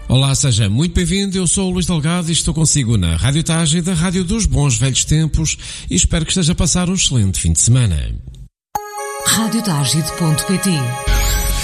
Olá, seja muito bem-vindo, eu sou o Luís Delgado e estou consigo na Rádio Taje, da Rádio dos Bons Velhos Tempos, e espero que esteja a passar um excelente fim de semana. Radiotaje.pt